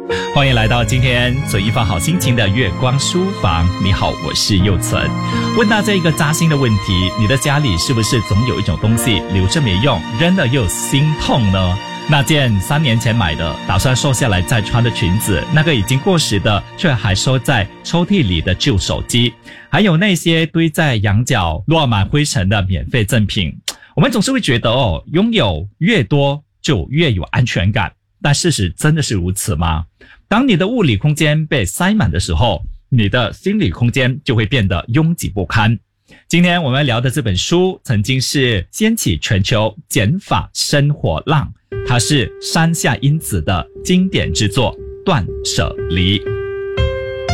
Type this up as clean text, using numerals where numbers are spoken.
欢迎来到今天存一份好心情的月光书房。你好，我是佑存。问大家一个扎心的问题，你的家里是不是总有一种东西留着没用，扔了又心痛呢？那件3年前买的，打算瘦下来再穿的裙子，那个已经过时的却还收在抽屉里的旧手机，还有那些堆在羊角落满灰尘的免费赠品。我们总是会觉得拥有越多就越有安全感，但事实真的是如此吗？当你的物理空间被塞满的时候，你的心理空间就会变得拥挤不堪。今天我们聊的这本书曾经是掀起全球减法生活浪，它是山下英子的经典之作《断舍离》。